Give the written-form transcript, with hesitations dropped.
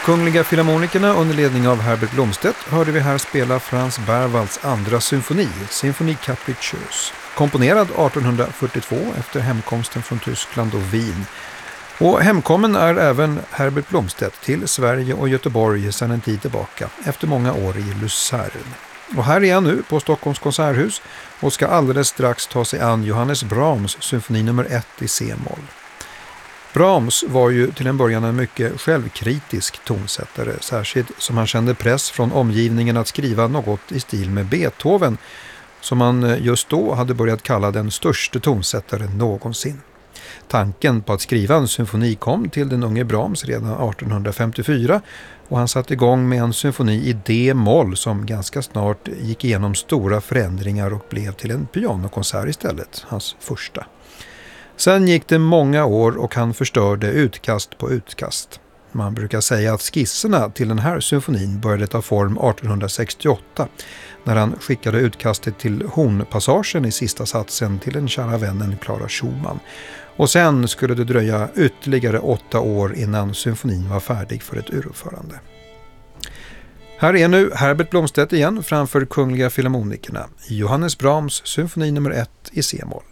Kungliga Filharmonikerna under ledning av Herbert Blomstedt hörde vi här spela Franz Berwalds andra symfoni, Symphonie Capriccieuse, komponerad 1842 efter hemkomsten från Tyskland och Wien. Och hemkommen är även Herbert Blomstedt till Sverige och Göteborg sedan en tid tillbaka, efter många år i Luzern. Och här är han nu på Stockholms konserthus och ska alldeles strax ta sig an Johannes Brahms symfoni nummer 1 i C-moll. Brahms var ju till en början en mycket självkritisk tonsättare, särskilt som han kände press från omgivningen att skriva något i stil med Beethoven, som han just då hade börjat kalla den största tonsättaren någonsin. Tanken på att skriva en symfoni kom till den unge Brahms redan 1854 och han satte igång med en symfoni i D-moll som ganska snart gick igenom stora förändringar och blev till en pianokonsert istället, hans första. Sen gick det många år och han förstörde utkast på utkast. Man brukar säga att skisserna till den här symfonin började ta form 1868 när han skickade utkastet till hornpassagen i sista satsen till den kära vännen Clara Schumann. Och sen skulle det dröja ytterligare 8 år innan symfonin var färdig för ett uruppförande. Här är nu Herbert Blomstedt igen framför Kungliga Filharmonikerna i Johannes Brahms symfoni nummer 1 i C-moll.